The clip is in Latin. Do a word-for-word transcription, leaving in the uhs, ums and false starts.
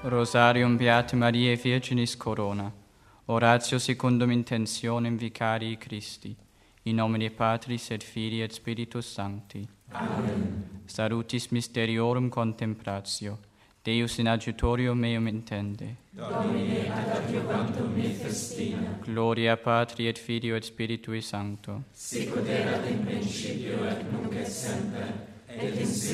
Rosarium Beate Mariae Virginis Corona. Oratio secundum intentionem Vicarii Christi. In nomine Patris et Filii et Spiritus Sancti. Amen. Salutis mysteriorum contemplatio. Deus in adjutorium meum intende. Domine ad adjuvantum me festina. Gloria Patri et Filio et Spiritui Sancto. Sicut erat in principio et nunc et semper et in